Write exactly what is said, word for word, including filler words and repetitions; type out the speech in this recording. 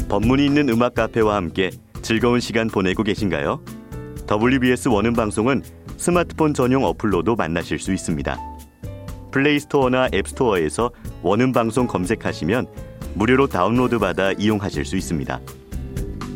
법문이 있는 음악 카페와 함께 즐거운 시간 보내고 계신가요? 더블유비에스 원음방송은 스마트폰 전용 어플로도 만나실 수 있습니다. 플레이스토어나 앱스토어에서 원음방송 검색하시면 무료로 다운로드 받아 이용하실 수 있습니다.